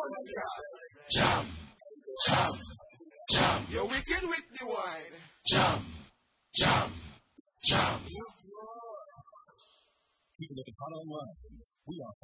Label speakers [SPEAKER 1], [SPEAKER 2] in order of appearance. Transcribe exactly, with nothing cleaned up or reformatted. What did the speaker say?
[SPEAKER 1] Jam, jam, jam. You're wicked with the wine. Jam, jam, jam.
[SPEAKER 2] Keep looking hot online. We are